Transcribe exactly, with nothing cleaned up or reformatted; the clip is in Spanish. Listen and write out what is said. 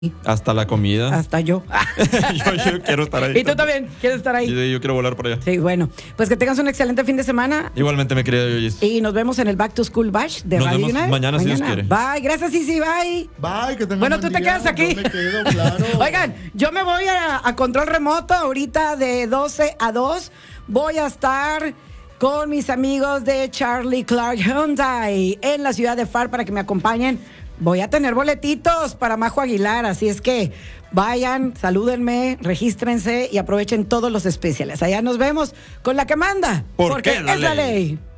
Hasta la comida. Hasta yo. yo, yo quiero estar ahí. ¿Y tú también quieres estar ahí? Yo, yo quiero volar por allá. Sí, bueno. Pues que tengas un excelente fin de semana. Igualmente, me quería Yoyis. Y nos vemos en el Back to School Bash de Nos Radio vemos United. mañana, si Dios quiere. Bye. Gracias, Isi. Bye. Bye, que tengan Bueno, buen tú te día. quedas aquí. Yo me quedo, claro. Oigan, yo me voy a, a control remoto ahorita de doce a dos. Voy a estar con mis amigos de Charlie Clark Hyundai en la ciudad de F A R para que me acompañen. Voy a tener boletitos para Majo Aguilar, así es que vayan, salúdenme, regístrense y aprovechen todos los especiales. Allá nos vemos con la que manda, ¿Por porque qué la es la ley? ley.